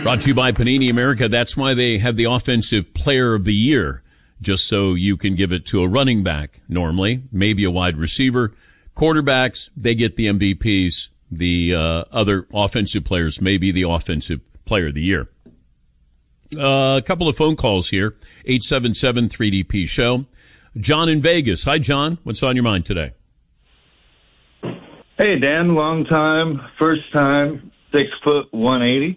Brought to you by Panini America. That's why they have the Offensive Player of the Year, just so you can give it to a running back normally, maybe a wide receiver. Quarterbacks, they get the MVPs. The other offensive players may be the Offensive Player of the Year. A couple of phone calls here. 877-3DP Show. John in Vegas. Hi, John. What's on your mind today? Hey, Dan. Long time, first time, 6'180".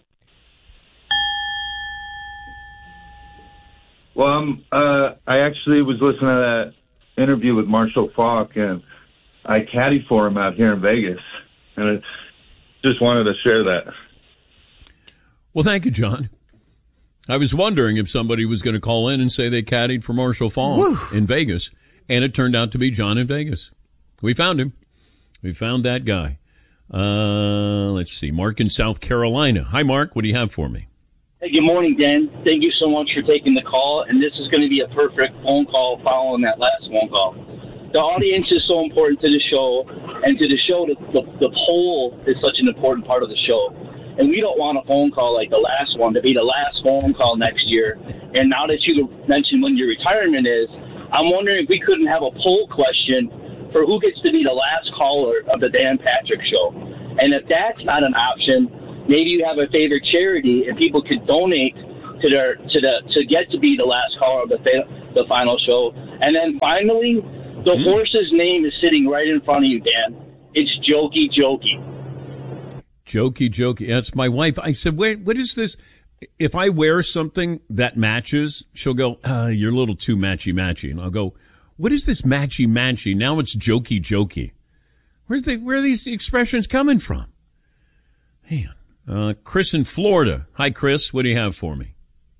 Well, I actually was listening to that interview with Marshall Faulk, and I caddied for him out here in Vegas, and I just wanted to share that. Well, thank you, John. I was wondering if somebody was going to call in and say they caddied for Marshall Faulk in Vegas, and it turned out to be John in Vegas. We found him. We found that guy. Let's see. Mark in South Carolina. Hi, Mark. What do you have for me? Hey, good morning, Dan. Thank you so much for taking the call, and this is going to be a perfect phone call following that last phone call. The audience is so important to the show, and to the show, the poll is such an important part of the show. And we don't want a phone call like the last one to be the last phone call next year. And now that you mentioned when your retirement is, I'm wondering if we couldn't have a poll question for who gets to be the last caller of the Dan Patrick Show. And if that's not an option, maybe you have a favorite charity and people could donate to get to be the last caller of the final show. And then finally, the horse's name is sitting right in front of you, Dan. It's Jokey Jokey. Jokey Jokey. That's my wife. I said, wait, what is this? If I wear something that matches, she'll go, you're a little too matchy-matchy. And I'll go, what is this matchy-matchy? Now it's Jokey Jokey. Where are these expressions coming from? Man. Chris in Florida. Hi, Chris. What do you have for me?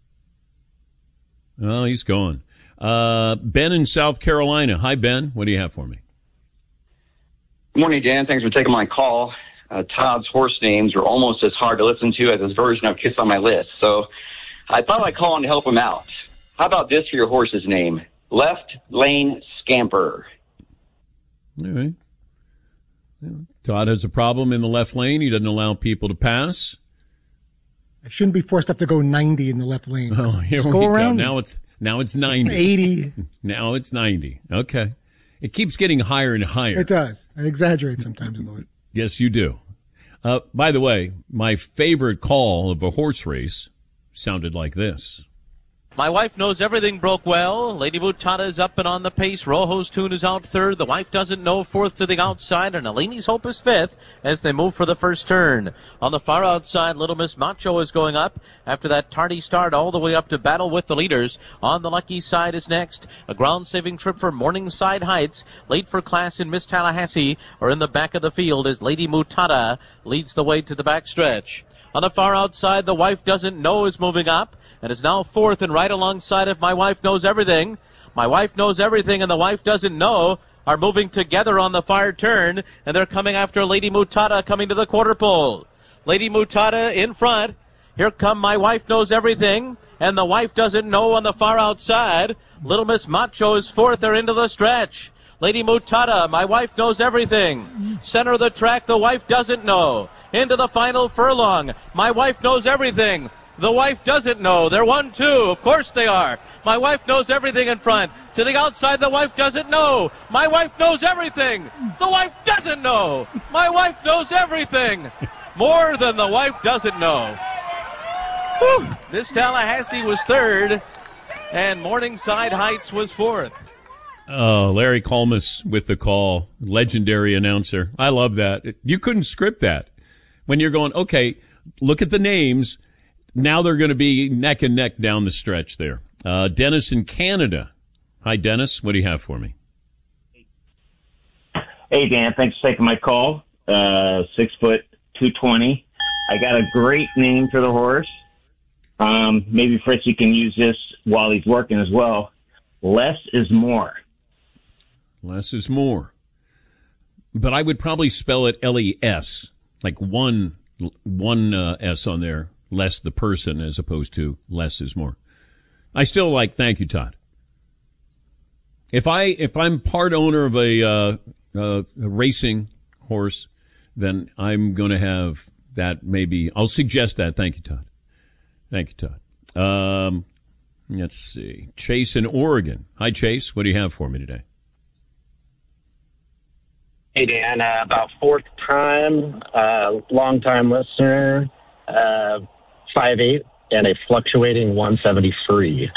Oh, he's gone. Ben in South Carolina. Hi, Ben. What do you have for me? Good morning, Dan. Thanks for taking my call. Todd's horse names are almost as hard to listen to as his version of Kiss on My List. So I thought I'd call in to help him out. How about this for your horse's name? Left Lane Scamper. All right. Todd has a problem in the left lane. He doesn't allow people to pass. I shouldn't be forced to have to go 90 in the left lane. Oh, here we go go. around. Now it's 90. 80. Now it's 90. Okay. It keeps getting higher and higher. It does. I exaggerate sometimes in the way. Yes, you do. By the way, my favorite call of a horse race sounded like this. My wife knows everything broke well. Lady Mutada is up and on the pace. Rojo's Tune is out third. The wife doesn't know fourth to the outside. And Eleni's Hope is fifth as they move for the first turn. On the far outside, Little Miss Macho is going up after that tardy start all the way up to battle with the leaders. On the lucky side is next. A ground-saving trip for Morningside Heights. Late for class in Miss Tallahassee are in the back of the field as Lady Mutada leads the way to the backstretch. On the far outside, The Wife Doesn't Know is moving up and is now fourth and right alongside of My Wife Knows Everything. My Wife Knows Everything and The Wife Doesn't Know are moving together on the far turn, and they're coming after Lady Mutada coming to the quarter pole. Lady Mutada in front. Here come My Wife Knows Everything and The Wife Doesn't Know on the far outside. Little Miss Macho is fourth. They're into the stretch. Lady Mutada, My Wife Knows Everything. Center of the track, The Wife Doesn't Know. Into the final furlong. My Wife Knows Everything. The Wife Doesn't Know. They're 1-2. Of course they are. My Wife Knows Everything in front. To the outside, The Wife Doesn't Know. My Wife Knows Everything. The Wife Doesn't Know. My Wife Knows Everything. More than The Wife Doesn't Know. Whew. Miss Tallahassee was third, and Morningside Heights was fourth. Oh, Larry Colmus with the call. Legendary announcer. I love that. You couldn't script that. When you're going, okay, look at the names. Now they're going to be neck and neck down the stretch there. Dennis in Canada. Hi, Dennis. What do you have for me? Hey, Dan. Thanks for taking my call. 6 foot 220. I got a great name for the horse. Maybe Fritz, you can use this while he's working as well. Less is more. Less is more. But I would probably spell it L-E-S, like one S on there, less the person, as opposed to less is more. I still like, thank you, Todd. If I'm part owner of a racing horse, then I'm going to have that maybe, I'll suggest that. Thank you, Todd. Thank you, Todd. Let's see. Chase in Oregon. Hi, Chase. What do you have for me today? Hey, Dan. About fourth time, long-time listener, 5'8", and a fluctuating 173.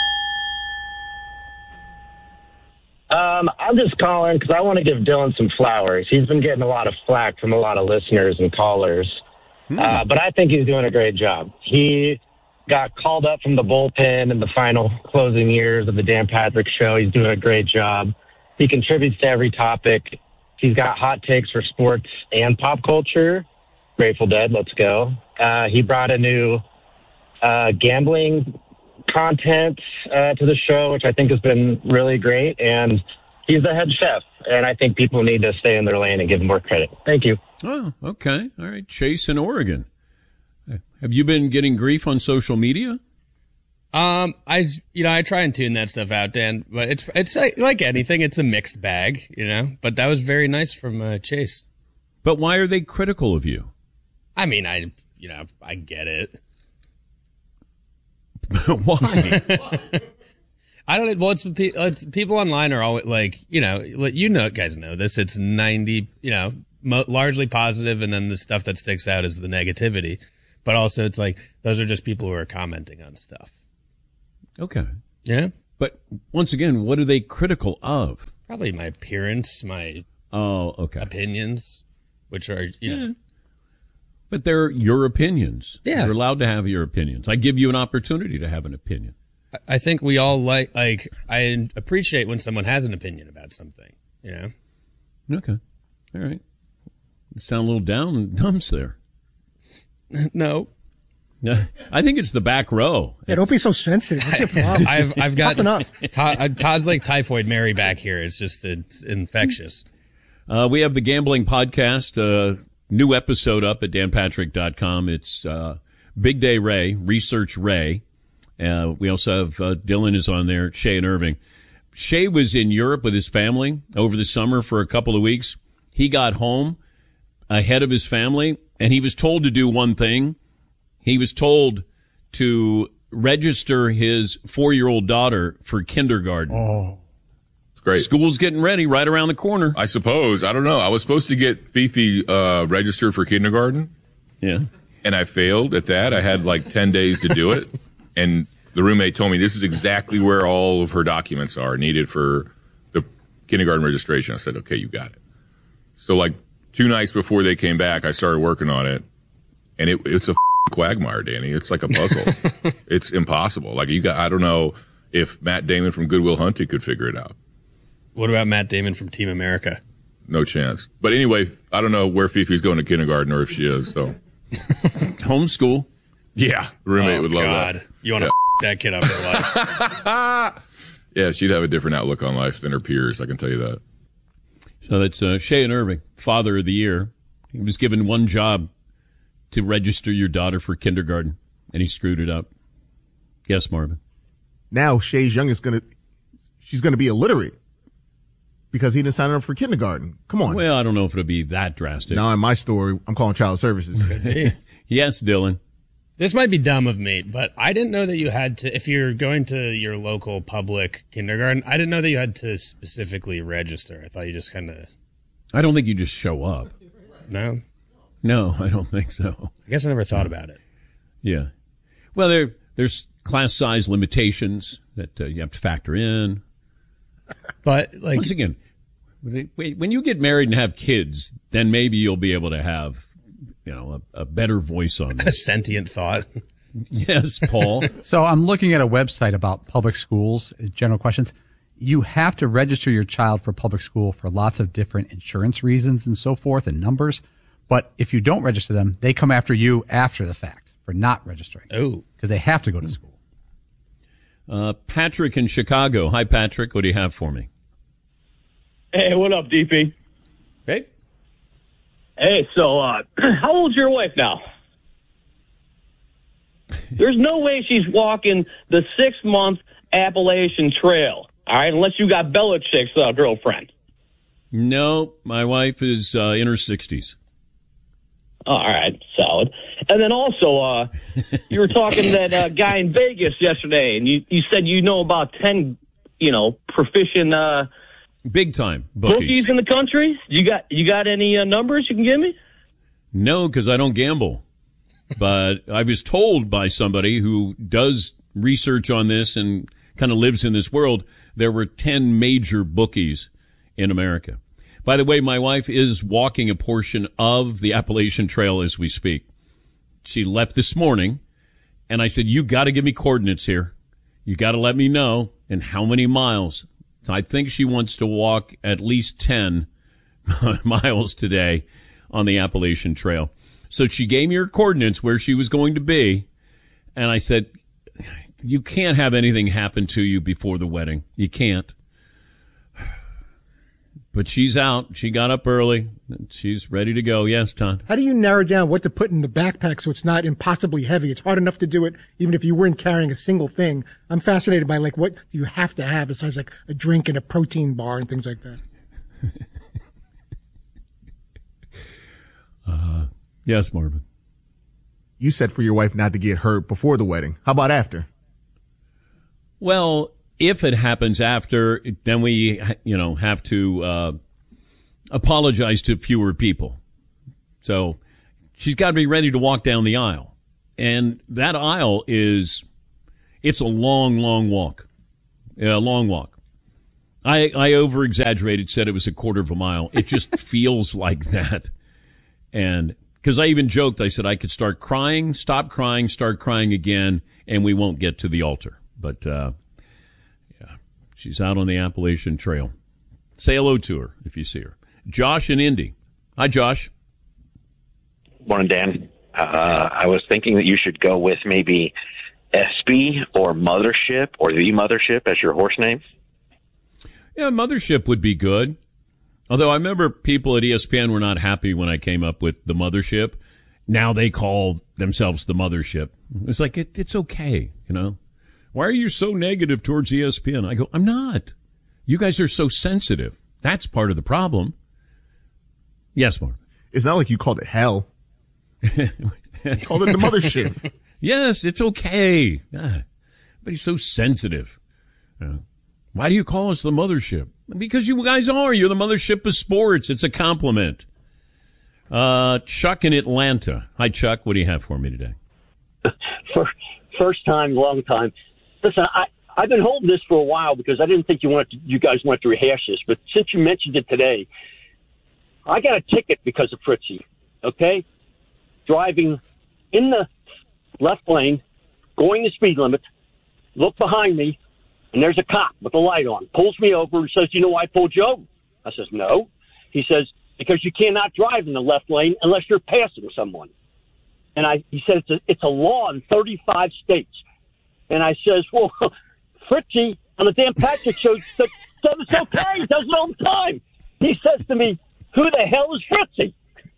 I'm just calling because I want to give Dylan some flowers. He's been getting a lot of flack from a lot of listeners and callers, but I think he's doing a great job. He got called up from the bullpen in the final closing years of the Dan Patrick Show. He's doing a great job. He contributes to every topic. He's got hot takes for sports and pop culture. Grateful Dead, let's go. He brought a new gambling content to the show, which I think has been really great. And he's the head chef, and I think people need to stay in their lane and give him more credit. Thank you. Oh, okay. All right. Chase in Oregon. Have you been getting grief on social media? I try and tune that stuff out, Dan, but it's like anything, it's a mixed bag, but that was very nice from Chase. But why are they critical of you? I mean, I get it. Why? I don't know. Well, it's people online are always like, guys know this. It's 90, largely positive, and then the stuff that sticks out is the negativity. But also, it's like those are just people who are commenting on stuff. Okay. Yeah. But once again, what are they critical of? Probably my appearance, my opinions, which are Yeah. But they're your opinions. Yeah. You're allowed to have your opinions. I give you an opportunity to have an opinion. I think we all I appreciate when someone has an opinion about something, Okay. All right. You sound a little down in the dumps there. No. I think it's the back row. Yeah, don't be so sensitive. What's your problem? I've got Todd's like typhoid Mary back here. It's just it's infectious. We have the Gambling Podcast, new episode up at danpatrick.com. It's Big Day Ray, Research Ray. We also have Dylan is on there, Shay and Irving. Shay was in Europe with his family over the summer for a couple of weeks. He got home ahead of his family, and he was told to do one thing. He was told to register his 4-year-old daughter for kindergarten. Oh, it's great. School's getting ready right around the corner. I suppose. I don't know. I was supposed to get Fifi registered for kindergarten. Yeah. And I failed at that. I had like 10 days to do it. And the roommate told me this is exactly where all of her documents are needed for the kindergarten registration. I said, okay, you got it. So like 2 nights before they came back, I started working on it. And it's a quagmire, Danny. It's like a puzzle. It's impossible. Like I don't know if Matt Damon from Good Will Hunting could figure it out. What about Matt Damon from Team America? No chance. But anyway, I don't know where Fifi's going to kindergarten or if she is. So homeschool. Yeah, the roommate would love that. You want to that kid up for life? Yeah, she'd have a different outlook on life than her peers. I can tell you that. So that's Shay and Irving, Father of the Year. He was given one job to register your daughter for kindergarten, and he screwed it up. Yes, Marvin. Now Shay's youngest she's gonna be illiterate because he didn't sign her up for kindergarten. Come on. Well, I don't know if it'll be that drastic. Now in my story, I'm calling child services. Yes, Dylan. This might be dumb of me, but I didn't know that you had to, if you're going to your local public kindergarten, I didn't know that you had to specifically register. I thought you just kind of... I don't think you just show up. No? No, I don't think so. I guess I never thought about it. Yeah. Well, there's class size limitations that you have to factor in. But, like... Once again, when you get married and have kids, then maybe you'll be able to have... a better voice on this. A sentient thought. Yes, Paul. So I'm looking at a website about public schools, general questions. You have to register your child for public school for lots of different insurance reasons and so forth and numbers. But if you don't register them, they come after you after the fact for not registering. Oh. Because they have to go to school. Patrick in Chicago. Hi, Patrick. What do you have for me? Hey, what up, DP? Hey. Hey, so how old's your wife now? There's no way she's walking the 6-month Appalachian Trail, all right, unless you got Belichick's girlfriend. No, my wife is in her 60s. All right, solid. And then also, you were talking to that guy in Vegas yesterday, and you said you know about 10, proficient big time bookies in the country. You got any numbers you can give me? No, because I don't gamble. But I was told by somebody who does research on this and kind of lives in this world, there were 10 major bookies in America. By the way, my wife is walking a portion of the Appalachian Trail as we speak. She left this morning, and I said, you got to give me coordinates here. You got to let me know and how many miles. I think she wants to walk at least 10 miles today on the Appalachian Trail. So she gave me her coordinates where she was going to be, and I said, you can't have anything happen to you before the wedding. You can't. But she's out. She got up early. She's ready to go. Yes, Todd. How do you narrow down what to put in the backpack so it's not impossibly heavy? It's hard enough to do it even if you weren't carrying a single thing. I'm fascinated by what do you have to have besides like a drink and a protein bar and things like that. Yes, Marvin. You said for your wife not to get hurt before the wedding. How about after? Well, if it happens after, then we, have to apologize to fewer people. So she's got to be ready to walk down the aisle. And that aisle it's a long, long walk. A long walk. I over-exaggerated, said it was a quarter of a mile. It just feels like that. And because I even joked, I said I could start crying, stop crying, start crying again, and we won't get to the altar. But, she's out on the Appalachian Trail. Say hello to her if you see her. Josh in Indy. Hi, Josh. Morning, Dan. I was thinking that you should go with maybe SB or Mothership or the Mothership as your horse name. Yeah, Mothership would be good. Although I remember people at ESPN were not happy when I came up with the Mothership. Now they call themselves the Mothership. It's like, it's okay, Why are you so negative towards ESPN? I go, I'm not. You guys are so sensitive. That's part of the problem. Yes, Mark. It's not like you called it hell. You called it the Mothership. Yes, it's okay. God, but he's so sensitive. Why do you call us the Mothership? Because you guys are. You're the Mothership of sports. It's a compliment. Chuck in Atlanta. Hi, Chuck. What do you have for me today? First time, long time. Listen, I've been holding this for a while because I didn't think you guys wanted to rehash this. But since you mentioned it today, I got a ticket because of Fritzy. Okay, driving in the left lane, going the speed limit. Look behind me, and there's a cop with a light on. Pulls me over and says, "You know why I pulled you over?" I says, "No." He says, "Because you cannot drive in the left lane unless you're passing someone." And he said it's a law in 35 states. And I says, well, Fritzy on the Dan Patrick show said it's okay. He does it all the time. He says to me, "Who the hell is Fritzy?"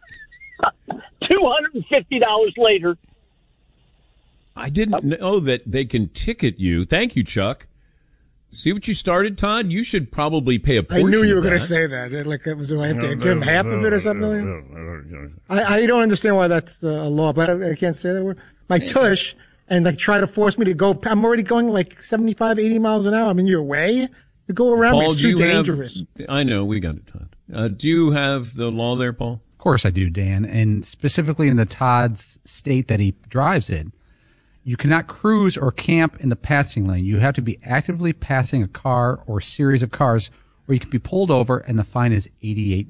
$250 later. I didn't know that they can ticket you. Thank you, Chuck. See what you started, Todd? You should probably pay a portion. I knew you were going to say that. Do I have to give him half of it or something? I don't understand why that's a law, but I can't say that word. My tush, and try to force me to go. I'm already going 75, 80 miles an hour. I'm in your way. You go around me. It's too dangerous. I know. We got it, Todd. Do you have the law there, Paul? Of course I do, Dan. And specifically in the Todd's state that he drives in, you cannot cruise or camp in the passing lane. You have to be actively passing a car or series of cars, or you can be pulled over, and the fine is $88.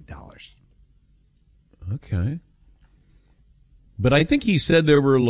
Okay. But I think he said there were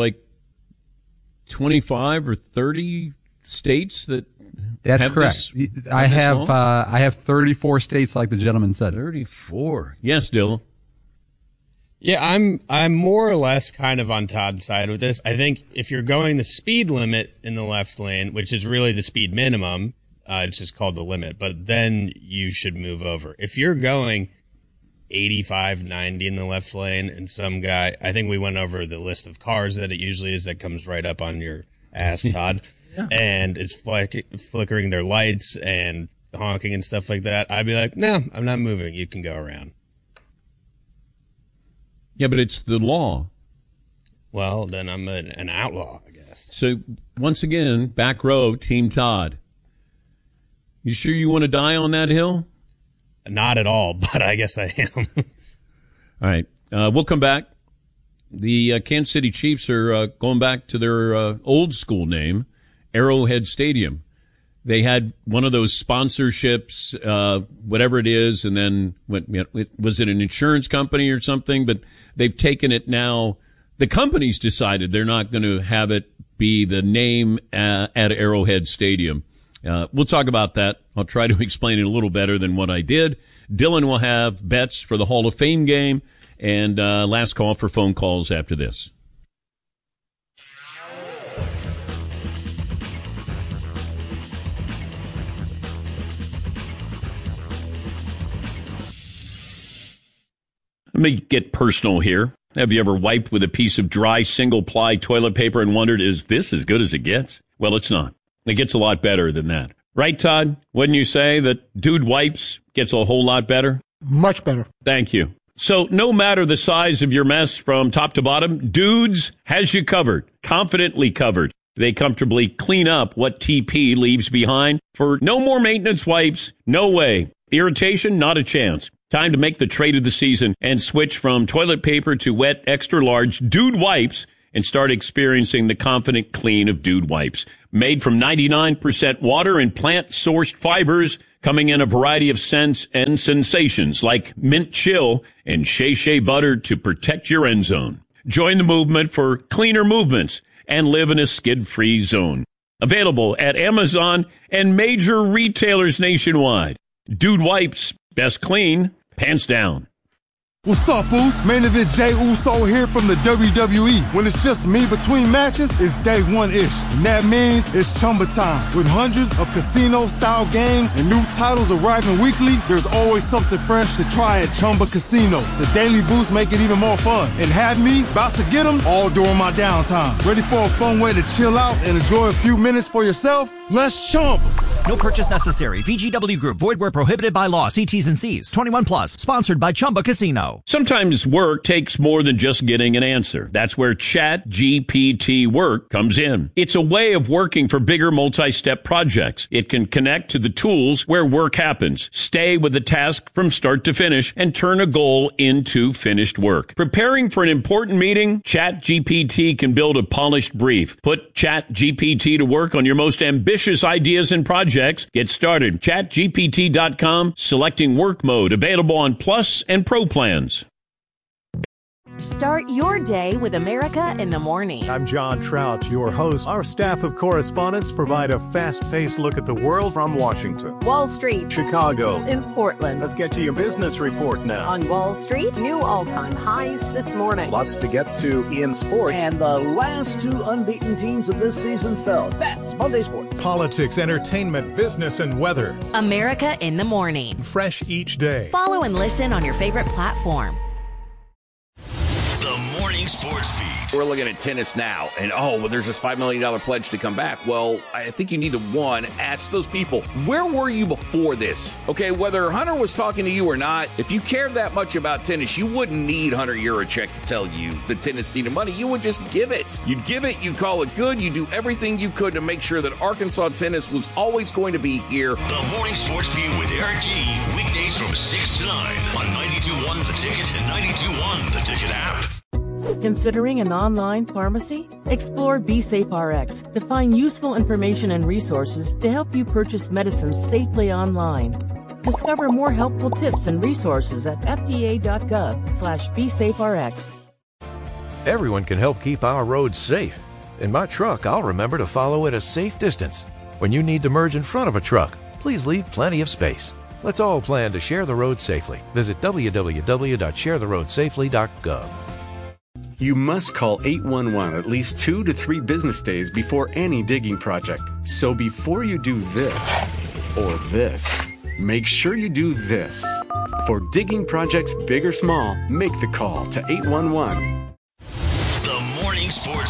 25 or 30 states that That's have correct. This, I have 34 states, like the gentleman said. 34. Yes, Dylan. Yeah, I'm more or less kind of on Todd's side with this. I think if you're going the speed limit in the left lane, which is really the speed minimum, it's just called the limit, but then you should move over. If you're going 85, 90 in the left lane and some guy, I think we went over the list of cars that it usually is that comes right up on your ass, Todd, yeah. And it's flickering their lights and honking and stuff like that. I'd be like, no, I'm not moving. You can go around. Yeah, but it's the law. Well, then I'm an outlaw, I guess. So, once again, back row, Team Todd. You sure you want to die on that hill? Not at all, but I guess I am. All right. We'll come back. The Kansas City Chiefs are going back to their old school name, Arrowhead Stadium. They had one of those sponsorships, whatever it is, and then was it an insurance company or something? But they've taken it now. The company's decided they're not going to have it be the name at Arrowhead Stadium. We'll talk about that. I'll try to explain it a little better than what I did. Dylan will have bets for the Hall of Fame game, and last call for phone calls after this. Let me get personal here. Have you ever wiped with a piece of dry single-ply toilet paper and wondered, is this as good as it gets? Well, it's not. It gets a lot better than that. Right, Todd? Wouldn't you say that Dude Wipes gets a whole lot better? Much better. Thank you. So no matter the size of your mess from top to bottom, Dudes has you covered, confidently covered. They comfortably clean up what TP leaves behind. For no more maintenance wipes, no way. Irritation, not a chance. Time to make the trade of the season and switch from toilet paper to wet, extra-large Dude Wipes and start experiencing the confident clean of Dude Wipes. Made from 99% water and plant-sourced fibers, coming in a variety of scents and sensations like mint chill and shea butter to protect your end zone. Join the movement for cleaner movements and live in a skid-free zone. Available at Amazon and major retailers nationwide. Dude Wipes, best clean, pants down. What's up, Boost? Main event Jey Uso here from the WWE. When it's just me between matches, it's day one-ish. And that means it's Chumba time. With hundreds of casino-style games and new titles arriving weekly, there's always something fresh to try at Chumba Casino. The Daily Boost make it even more fun. And have me about to get them all during my downtime. Ready for a fun way to chill out and enjoy a few minutes for yourself? Let's Chumba. No purchase necessary. VGW Group. Void where prohibited by law. See T's and C's. 21 plus. Sponsored by Chumba Casino. Sometimes work takes more than just getting an answer. That's where ChatGPT Work comes in. It's a way of working for bigger multi-step projects. It can connect to the tools where work happens, stay with the task from start to finish, and turn a goal into finished work. Preparing for an important meeting? ChatGPT can build a polished brief. Put ChatGPT to work on your most ambitious ideas and projects. Get started. ChatGPT.com, selecting work mode, available on Plus and Pro plans. Start your day with America in the Morning. I'm John Trout, your host. Our staff of correspondents provide a fast-paced look at the world from Washington, Wall Street, Chicago, and Portland. Let's get to your business report now. On Wall Street, new all-time highs this morning. Lots to get to in sports. And the last two unbeaten teams of this season fell. That's Monday Sports. Politics, entertainment, business, and weather. America in the Morning. Fresh each day. Follow and listen on your favorite platform. The Morning Sports Beat. We're looking at tennis now, and there's this $5 million pledge to come back. Well, I think you need to, one, ask those people, where were you before this? Okay, whether Hunter was talking to you or not, if you cared that much about tennis, you wouldn't need Hunter Yurachek to tell you that tennis needed money. You would just give it. You'd give it, you'd call it good, you'd do everything you could to make sure that Arkansas tennis was always going to be here. The Morning Sports Beat with Eric G. Weekdays from 6 to 9 on 92.1 The Ticket and 92.1 The Ticket app. Considering an online pharmacy? Explore BeSafeRx to find useful information and resources to help you purchase medicines safely online. Discover more helpful tips and resources at fda.gov/BeSafeRx. Everyone can help keep our roads safe. In my truck, I'll remember to follow at a safe distance. When you need to merge in front of a truck, please leave plenty of space. Let's all plan to share the road safely. Visit www.sharetheroadsafely.gov. You must call 811 at least 2 to 3 business days before any digging project. So before you do this or this, make sure you do this. For digging projects big or small, make the call to 811. The Morning Sports Beat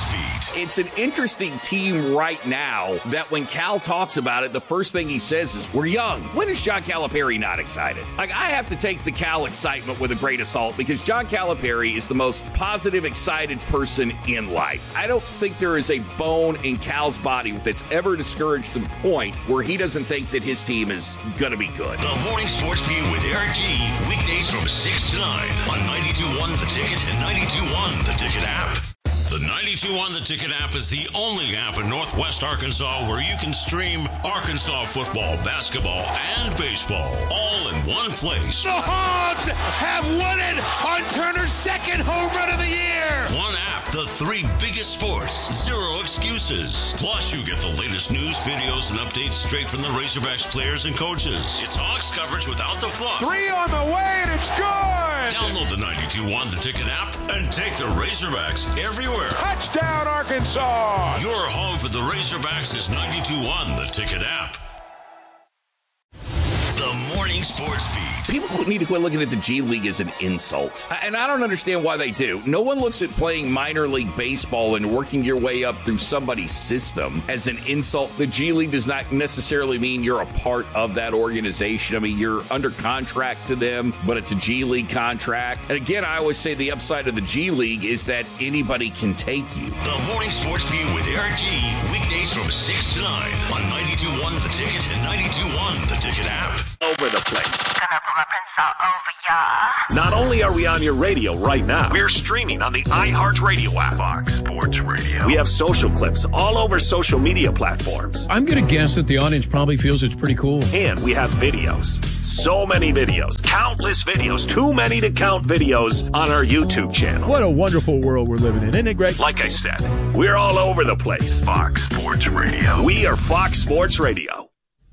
It's an interesting team right now that when Cal talks about it, the first thing he says is, we're young. When is John Calipari not excited? Like, I have to take the Cal excitement with a grain of salt because John Calipari is the most positive, excited person in life. I don't think there is a bone in Cal's body that's ever discouraged to the point where he doesn't think that his team is going to be good. The Morning Sports Beat with Eric G. Weekdays from 6 to 9 on 92.1 The Ticket and 92.1 The Ticket app. The 92.1 The Ticket app is the only app in Northwest Arkansas where you can stream Arkansas football, basketball, and baseball all in one place. The Hogs have won it on Turner's second home run of the year. One app, the three biggest sports, zero excuses. Plus, you get the latest news, videos, and updates straight from the Razorbacks players and coaches. It's Hogs coverage without the fluff. 3 on the way, and it's good. Download the 92.1 The Ticket app and take the Razorbacks everywhere. Touchdown, Arkansas! Your home for the Razorbacks is 92.1 The Ticket app. The Morning Sports Beat. People need to quit looking at the G League as an insult. And I don't understand why they do. No one looks at playing minor league baseball and working your way up through somebody's system as an insult. The G League does not necessarily mean you're a part of that organization. I mean, you're under contract to them, but it's a G League contract. And again, I always say the upside of the G League is that anybody can take you. The Morning Sports Beat with Eric G. Weekdays from 6 to 9 on 92.1 The Ticket and 92.1 The Ticket app. Over the place. Not only are we on your radio right now, we're streaming on the iHeartRadio app. Fox Sports Radio. We have social clips all over social media platforms. I'm going to guess that the audience probably feels it's pretty cool. And we have videos. So many videos. Countless videos. Too many to count videos on our YouTube channel. What a wonderful world we're living in. Isn't it great? Like I said, we're all over the place. Fox Sports Radio. We are Fox Sports Radio.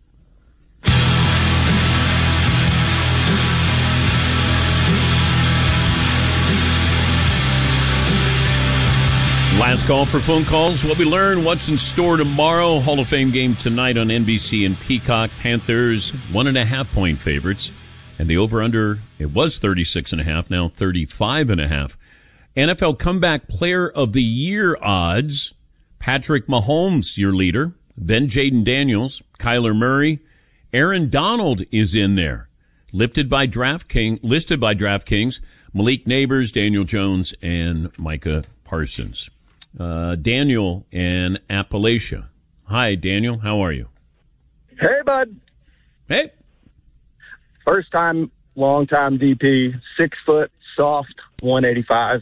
Last call for phone calls. What we learn, what's in store tomorrow. Hall of Fame game tonight on NBC and Peacock. Panthers 1.5-point favorites. And the over-under, it was 36.5, now 35.5. NFL Comeback Player of the Year odds. Patrick Mahomes, your leader. Then Jaden Daniels, Kyler Murray. Aaron Donald is in there. Listed by DraftKings. Malik Neighbors, Daniel Jones, and Micah Parsons. Daniel in Appalachia. Hi, Daniel. How are you? Hey, bud. Hey. First time, long time DP, 6 foot, soft, 185.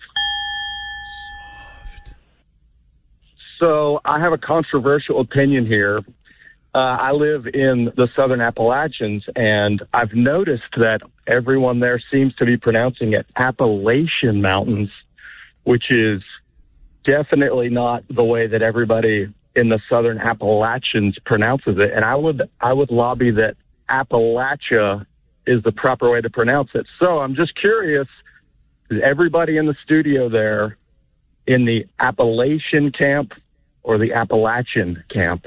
Soft. So I have a controversial opinion here. I live in the Southern Appalachians, and I've noticed that everyone there seems to be pronouncing it Appalachian Mountains, which is definitely not the way that everybody in the Southern Appalachians pronounces it. And I would lobby that Appalachia is the proper way to pronounce it. So I'm just curious, is everybody in the studio there in the Appalachian camp or the Appalachian camp?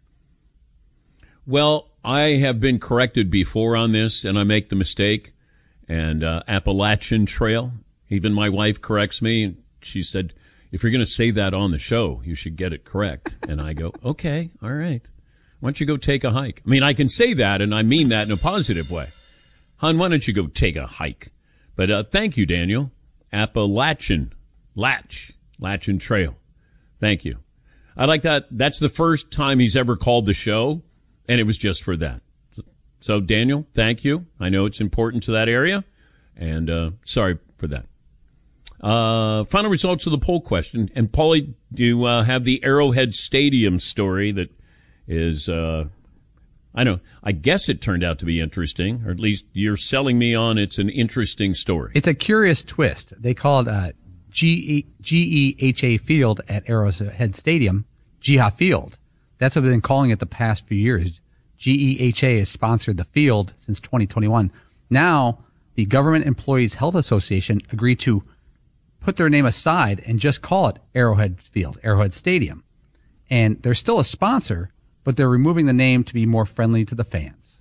Well, I have been corrected before on this, and I make the mistake. And Appalachian Trail, even my wife corrects me. She said, if you're going to say that on the show, you should get it correct. And I go, okay, all right. Why don't you go take a hike? I mean, I can say that, and I mean that in a positive way. Hon, why don't you go take a hike? But thank you, Daniel. Appalachian Trail. Thank you. I like that. That's the first time he's ever called the show, and it was just for that. So, Daniel, thank you. I know it's important to that area, and sorry for that. Final results of the poll question. And, Paulie, you have the Arrowhead Stadium story that is, I guess it turned out to be interesting, or at least you're selling me on it's an interesting story. It's a curious twist. They call it GEHA Field at Arrowhead Stadium, GEHA Field. That's what they've been calling it the past few years. GEHA has sponsored the field since 2021. Now, the Government Employees Health Association agreed to put their name aside and just call it Arrowhead Field, Arrowhead Stadium. And they're still a sponsor, but they're removing the name to be more friendly to the fans.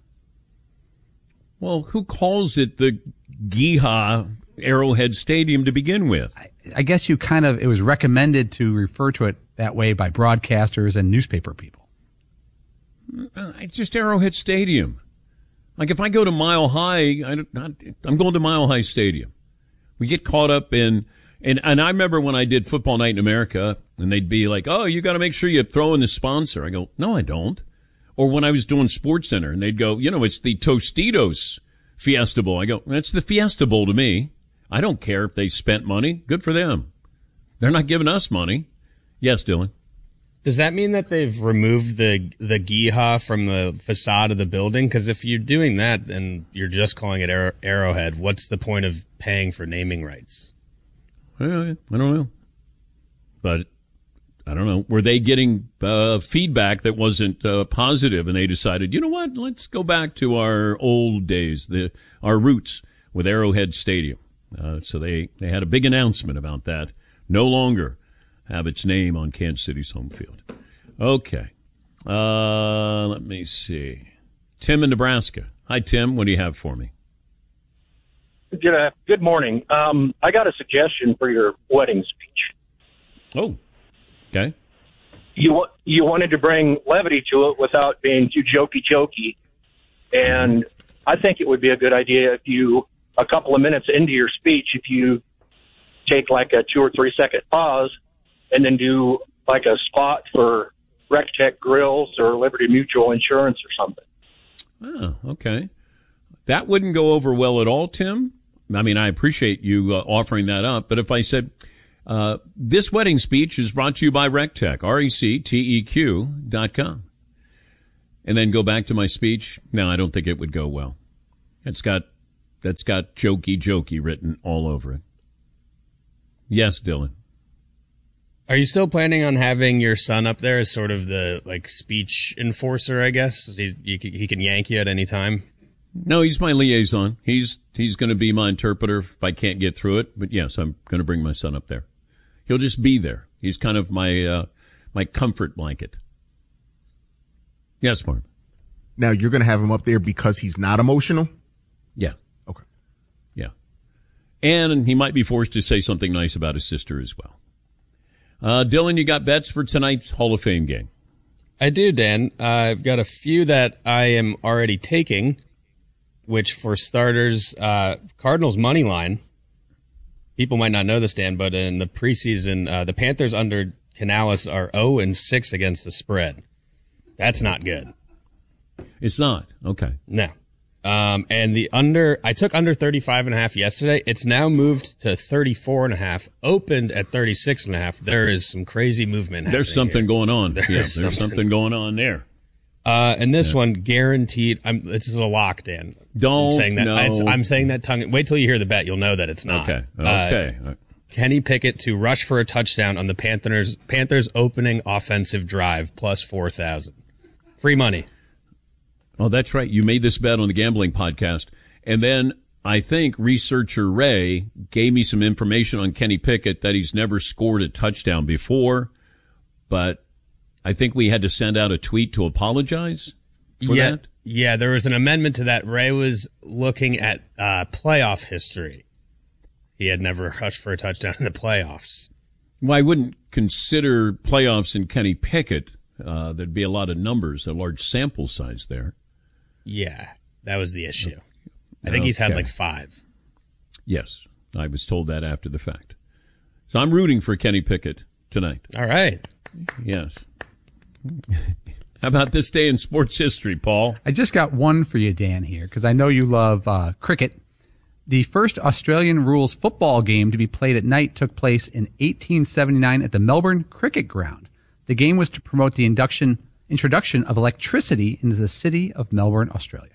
Well, who calls it the GEHA Arrowhead Stadium to begin with? I guess it was recommended to refer to it that way by broadcasters and newspaper people. It's just Arrowhead Stadium. Like if I go to Mile High, I'm going to Mile High Stadium. We get caught up in, and I remember when I did Football Night in America, and they'd be like, "Oh, you got to make sure you throw in the sponsor." I go, "No, I don't." Or when I was doing SportsCenter, and they'd go, "It's the Tostitos Fiesta Bowl." I go, "That's the Fiesta Bowl to me. I don't care if they spent money. Good for them. They're not giving us money." Yes, Dylan. Does that mean that they've removed the Geehaw from the facade of the building? Because if you're doing that and you're just calling it Arrowhead, what's the point of paying for naming rights? I don't know. But I don't know. Were they getting feedback that wasn't positive, and they decided, you know what, let's go back to our old days, our roots with Arrowhead Stadium. So they had a big announcement about that. No longer have its name on Kansas City's home field. Okay. Let me see. Tim in Nebraska. Hi, Tim. What do you have for me? Good morning. I got a suggestion for your wedding speech. Oh, okay. You wanted to bring levity to it without being too jokey, and I think it would be a good idea if you, a couple of minutes into your speech, if you take like a 2 or 3 second pause and then do like a spot for Rectech Grills or Liberty Mutual Insurance or something. Oh, okay. That wouldn't go over well at all, Tim. I mean, I appreciate you offering that up, but if I said, this wedding speech is brought to you by Rectech, RECTEQ.com, and then go back to my speech, no, I don't think it would go well. That's got jokey written all over it. Yes, Dylan. Are you still planning on having your son up there as sort of the speech enforcer, I guess? He can yank you at any time? No, he's my liaison. He's going to be my interpreter if I can't get through it. But yes, I'm going to bring my son up there. He'll just be there. He's kind of my comfort blanket. Yes, Mark. Now you're going to have him up there because he's not emotional? Yeah. Okay. Yeah. And he might be forced to say something nice about his sister as well. Dylan, you got bets for tonight's Hall of Fame game? I do, Dan. I've got a few that I am already taking, which for starters, Cardinals money line. People might not know this, Dan, but in the preseason, the Panthers under Canales are 0-6 against the spread. That's not good. It's not? Okay. No. And the I took under 35.5 yesterday. It's now moved to 34.5, opened at 36.5. There is some crazy movement happening. There's something going on. There's something going on there. And this one guaranteed. This is a lock, Dan. Don't. I'm saying that. No. I'm saying that tongue. Wait till you hear the bet. You'll know that it's not. Okay. Kenny Pickett to rush for a touchdown on the Panthers opening offensive drive plus 4,000. Free money. Oh, that's right. You made this bet on the gambling podcast. And then I think researcher Ray gave me some information on Kenny Pickett that he's never scored a touchdown before. But I think we had to send out a tweet to apologize for that. Yeah, there was an amendment to that. Ray was looking at playoff history. He had never rushed for a touchdown in the playoffs. Well, I wouldn't consider playoffs in Kenny Pickett. There'd be a lot of numbers, a large sample size there. Yeah, that was the issue. I think he's had 5. Yes, I was told that after the fact. So I'm rooting for Kenny Pickett tonight. All right. Yes. How about this day in sports history, Paul? I just got one for you, Dan, here, because I know you love cricket. The first Australian rules football game to be played at night took place in 1879 at the Melbourne Cricket Ground. The game was to promote the introduction of electricity into the city of Melbourne, Australia.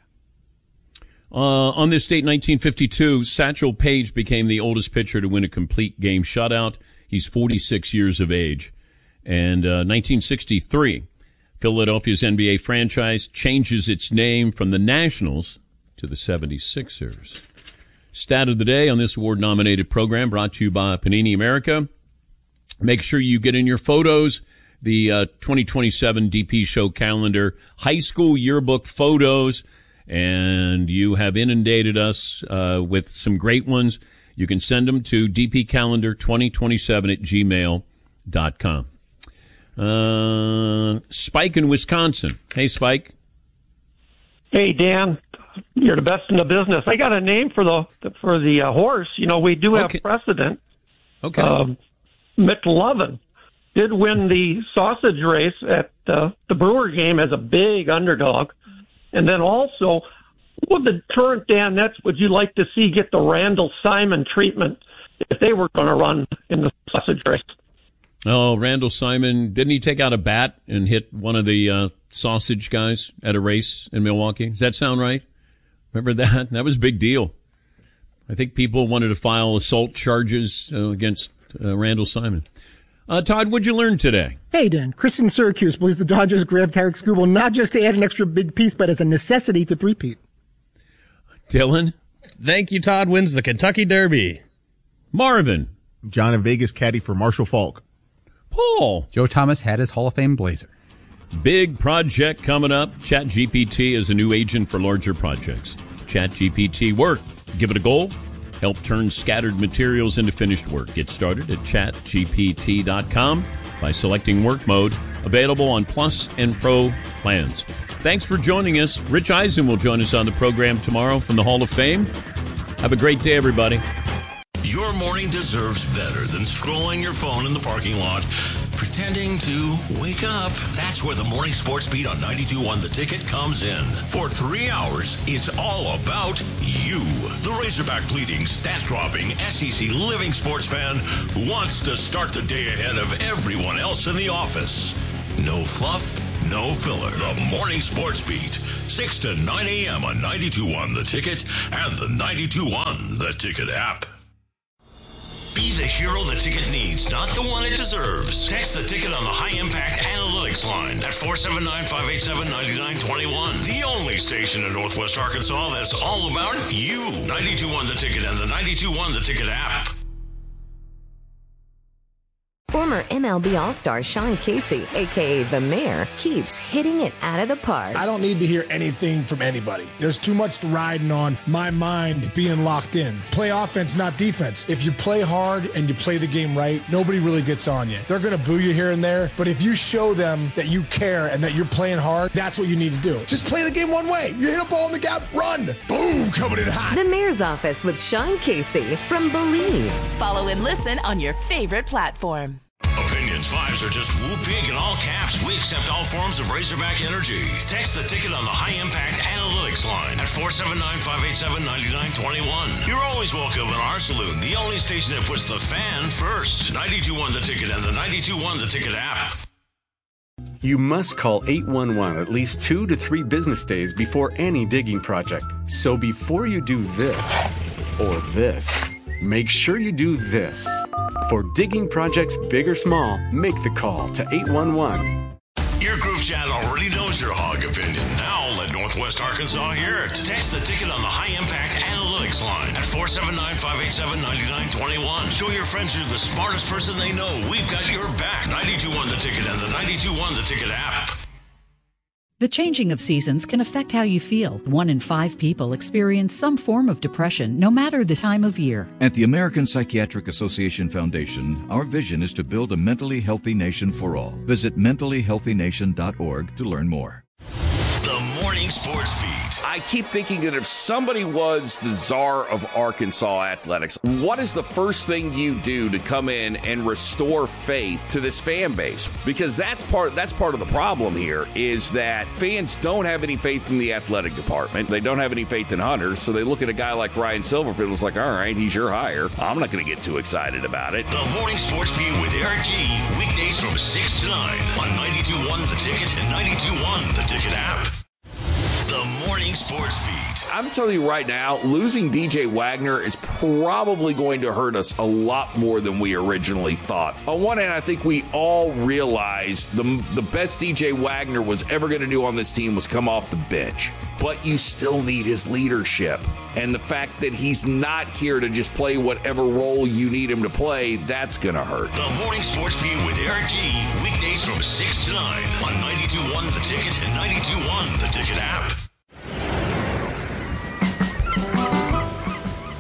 On this date, 1952, Satchel Paige became the oldest pitcher to win a complete game shutout. He's 46 years of age. And 1963, Philadelphia's NBA franchise changes its name from the Nationals to the 76ers. Stat of the day on this award-nominated program brought to you by Panini America. Make sure you get in your photos. The 2027 DP Show calendar, high school yearbook photos, and you have inundated us with some great ones. You can send them to dpcalendar2027@gmail.com. Spike in Wisconsin. Hey, Spike. Hey, Dan. You're the best in the business. I got a name for the horse. You know, we do have precedent. Okay. McLovin did win the sausage race at the Brewer game as a big underdog. And then also, would the current Dan Nets would you like to see get the Randall Simon treatment if they were going to run in the sausage race? Oh, Randall Simon, didn't he take out a bat and hit one of the sausage guys at a race in Milwaukee? Does that sound right? Remember that? That was a big deal. I think people wanted to file assault charges against Randall Simon. Todd, what'd you learn today? Hey, Dan. Chris in Syracuse believes the Dodgers grabbed Tarek Skubal not just to add an extra big piece, but as a necessity to three-peat. Dylan? Thank you, Todd wins the Kentucky Derby. Marvin? John in Vegas caddy for Marshall Falk. Paul? Joe Thomas had his Hall of Fame blazer. Big project coming up. ChatGPT is a new agent for larger projects. ChatGPT work. Give it a goal. Help turn scattered materials into finished work. Get started at chatgpt.com by selecting work mode. Available on Plus and Pro plans. Thanks for joining us. Rich Eisen will join us on the program tomorrow from the Hall of Fame. Have a great day, everybody. Your morning deserves better than scrolling your phone in the parking lot, pretending to wake up. That's where the Morning Sports Beat on 92.1 The Ticket comes in. For 3 hours, it's all about you. The Razorback bleeding, stat-dropping, SEC living sports fan who wants to start the day ahead of everyone else in the office. No fluff, no filler. The Morning Sports Beat, 6 to 9 a.m. on 92.1 The Ticket and the 92.1 The Ticket app. Be the hero the ticket needs, not the one it deserves. Text the ticket on the High Impact Analytics line at 479-587-9921. The only station in Northwest Arkansas that's all about you. 92.1 The Ticket and the 92.1 The Ticket app. Former MLB All-Star Sean Casey, a.k.a. The Mayor, keeps hitting it out of the park. I don't need to hear anything from anybody. There's too much riding on my mind being locked in. Play offense, not defense. If you play hard and you play the game right, nobody really gets on you. They're going to boo you here and there, but if you show them that you care and that you're playing hard, that's what you need to do. Just play the game one way. You hit a ball in the gap, run. Boom, coming in hot. The Mayor's Office with Sean Casey from Believe. Follow and listen on your favorite platform. Opinions 5s are just woo big in all caps. We accept all forms of Razorback energy. Text the ticket on the High Impact Analytics line at 479-587-9921. You're always welcome in our saloon, the only station that puts the fan first. 92.1 The Ticket and the 92.1 The Ticket app. You must call 811 at least 2 to 3 business days before any digging project. So before you do this or this, make sure you do this. For digging projects big or small, make the call to 811. Your group chat already knows your hog opinion. Now let Northwest Arkansas hear it. Text the ticket on the High Impact Analytics line at 479-587-9921. Show your friends you're the smartest person they know. We've got your back. 92.1 The Ticket and the 92.1 The Ticket app. The changing of seasons can affect how you feel. 1 in 5 people experience some form of depression, no matter the time of year. At the American Psychiatric Association Foundation, our vision is to build a mentally healthy nation for all. Visit mentallyhealthynation.org to learn more. The Morning Sports Beat. I keep thinking that if somebody was the czar of Arkansas athletics, what is the first thing you do to come in and restore faith to this fan base? Because that's part of the problem here, is that fans don't have any faith in the athletic department. They don't have any faith in Hunter, so they look at a guy like Ryan Silverfield and it's like, all right, he's your hire. I'm not going to get too excited about it. The Morning Sports Beat with Eric G. Weekdays from 6 to 9 on 92.1 The Ticket and 92.1 The Ticket app. The Morning Sports Beat. I'm telling you right now, losing DJ Wagner is probably going to hurt us a lot more than we originally thought. On one hand, I think we all realized the best DJ Wagner was ever going to do on this team was come off the bench. But you still need his leadership. And the fact that he's not here to just play whatever role you need him to play, that's going to hurt. The Morning Sports Beat with Eric G. Weekdays from 6 to 9 on 92.1 The Ticket and 92.1 The Ticket app.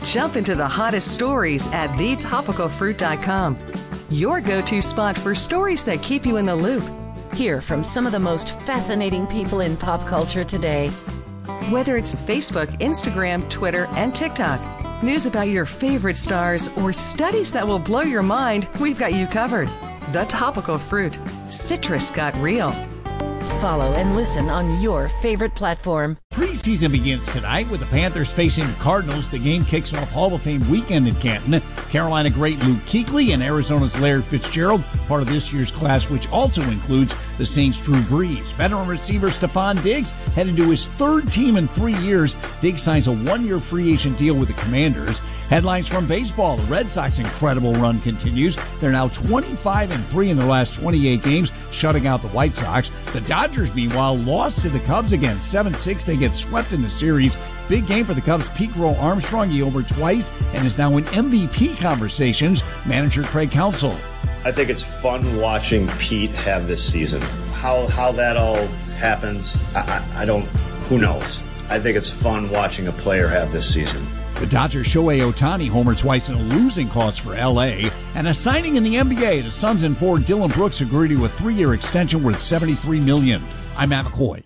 jump into the hottest stories at thetopicalfruit.com. Your go-to spot for stories that keep you in the loop. Hear from some of the most fascinating people in pop culture today. Whether it's Facebook, Instagram, Twitter, and TikTok, news about your favorite stars, or studies that will blow your mind, we've got you covered. The Topical Fruit. Citrus got real. Follow and listen on your favorite platform. Preseason begins tonight with the Panthers facing the Cardinals. The game kicks off Hall of Fame weekend in Canton. Carolina great Luke Kuechly and Arizona's Larry Fitzgerald, part of this year's class, which also includes the Saints' Drew Brees. Veteran receiver Stephon Diggs headed to his third team in 3 years. Diggs signs a one-year free agent deal with the Commanders. Headlines from baseball. The Red Sox incredible run continues. They're now 25-3 in their last 28 games, shutting out the White Sox. The Dodgers, meanwhile, lost to the Cubs again, 7-6. They get swept in the series. Big game for the Cubs' Pete Crow Armstrong. He homered twice and is now in MVP conversations. Manager Craig Counsell. I think it's fun watching Pete have this season. How that all happens, I don't, who knows? I think it's fun watching a player have this season. The Dodgers' Shohei Ohtani homered twice in a losing cause for L.A. And a signing in the NBA. The Suns and forward Dylan Brooks agreed to a 3-year extension worth $73 million. I'm Matt McCoy.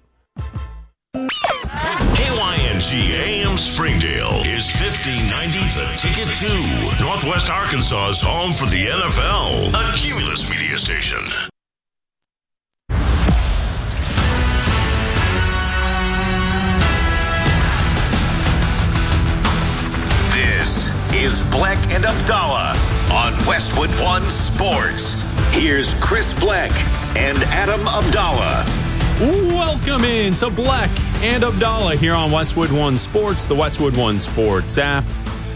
KYNG AM Springdale is 1590 The Ticket 2. Northwest Arkansas's home for the NFL. A Cumulus media station. This is Bleck and Abdallah on Westwood One Sports. Here's Chris Bleck and Adam Abdallah. Welcome in to Bleck and Abdallah here on Westwood One Sports, the Westwood One Sports app,